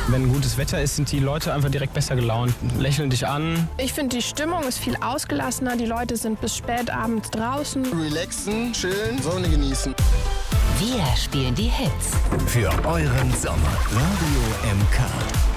Wenn gutes Wetter ist, sind die Leute einfach direkt besser gelaunt, lächeln dich an. Ich finde, die Stimmung ist viel ausgelassener. Die Leute sind bis spät abends draußen. Relaxen, chillen, Sonne genießen. Wir spielen die Hits. Für euren Sommer. Radio MK.